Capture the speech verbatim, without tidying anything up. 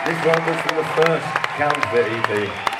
This one was from the first Counterfeit E P.